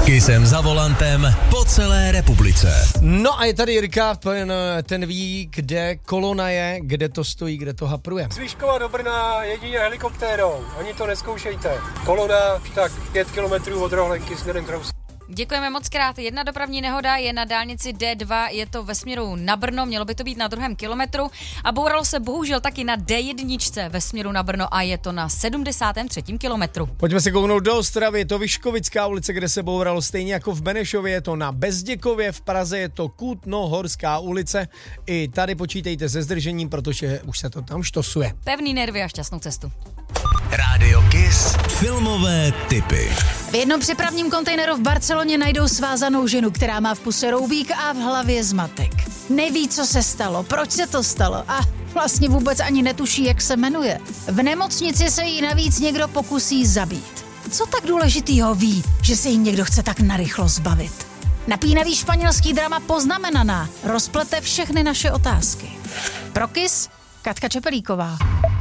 Kissem za volantem po celé republice. No a je tady Jirka, ten ví, kde kolona je, kde to stojí, kde to hapruje. Z Výškova do Brna jedině helikoptérou, ani to nezkoušejte. Kolona tak 5 kilometrů od Rohlenky směrem k Rouse. Děkujeme moc krát. Jedna dopravní nehoda je na dálnici D2, je to ve směru na Brno, mělo by to být na 2. kilometru a bouralo se bohužel taky na D1 ve směru na Brno a je to na 73. kilometru. Pojďme se kouknout do Ostravy, je to Vyškovická ulice, kde se bouralo stejně jako v Benešově, je to na Bezděkově, v Praze je to Kutnohorská ulice. I tady počítejte se zdržením, protože už se to tam štosuje. Pevný nervy a šťastnou cestu. Rádio Kiss filmové tipy. V jednom přepravním kontejneru v Barceloně najdou svázanou ženu, která má v puse roubík a v hlavě zmatek. Neví, co se stalo, proč se to stalo a vlastně vůbec ani netuší, jak se jmenuje. V nemocnici se jí navíc někdo pokusí zabít. Co tak důležitýho ví, že se jí někdo chce tak narychlo zbavit? Napínavý španělský drama Poznamenaná rozplete všechny naše otázky. Pro Kiss Katka Čepelíková.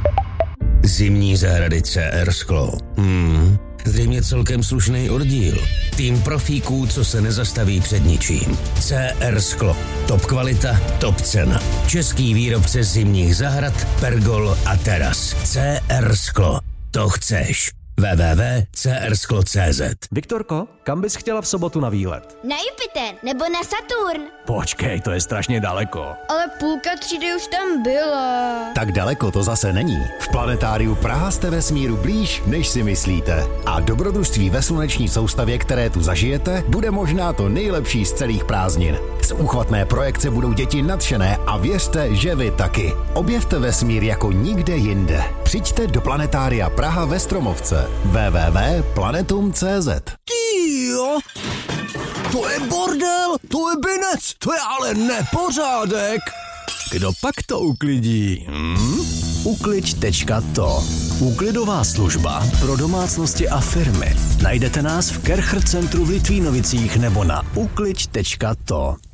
Zimní zahrady CR Sklo. Zřejmě celkem slušný oddíl. Tým profíků, co se nezastaví před ničím. CR Sklo. Top kvalita, top cena. Český výrobce zimních zahrad, pergol a teras. CR Sklo. To chceš. www.crsklo.cz. Viktorko, kam bys chtěla v sobotu na výlet? Na Jupiter nebo na Saturn. Počkej, to je strašně daleko. Ale půlka třídy už tam byla. Tak daleko to zase není. V Planetáriu Praha jste vesmíru blíž, než si myslíte. A dobrodružství ve sluneční soustavě, které tu zažijete, bude možná to nejlepší z celých prázdnin. Z úchvatné projekce budou děti nadšené a věřte, že vy taky. Objevte vesmír jako nikde jinde. Přijďte do Planetária Praha ve Stromovce. www.planetum.cz. Tíjo, to je bordel, to je binec, to je ale nepořádek. Kdo pak to uklidí? Ukliď.to. Úklidová služba pro domácnosti a firmy. Najdete nás v Kercher centru v Litvínovicích nebo na ukliď.to.